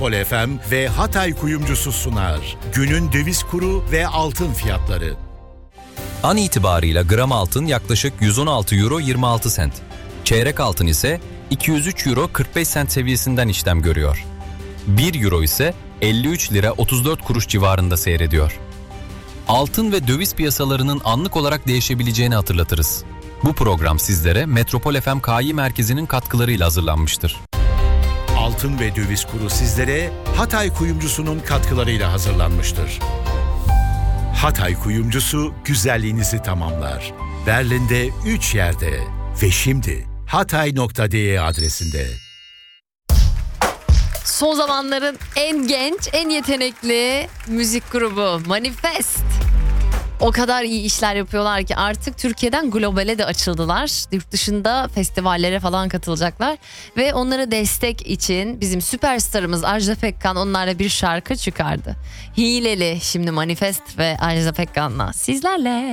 Metropol FM ve Hatay Kuyumcusu sunar. Günün döviz kuru ve altın fiyatları. An itibarıyla gram altın yaklaşık 116 euro 26 sent. Çeyrek altın ise 203 euro 45 sent seviyesinden işlem görüyor. 1 euro ise 53 lira 34 kuruş civarında seyrediyor. Altın ve döviz piyasalarının anlık olarak değişebileceğini hatırlatırız. Bu program sizlere Metropol FM KI Merkezi'nin katkılarıyla hazırlanmıştır. Altın ve döviz kuru sizlere Hatay Kuyumcusu'nun katkılarıyla hazırlanmıştır. Hatay Kuyumcusu güzelliğinizi tamamlar. Berlin'de 3 yerde ve şimdi hatay.de adresinde. Son zamanların en genç, en yetenekli müzik grubu Manifest. O kadar iyi işler yapıyorlar ki artık Türkiye'den globale de açıldılar. Yurt dışında festivallere falan katılacaklar. Ve onlara destek için bizim süperstarımız Ajda Pekkan onlarla bir şarkı çıkardı. Hileli, şimdi Manifest ve Ajda Pekkan'la sizlerle.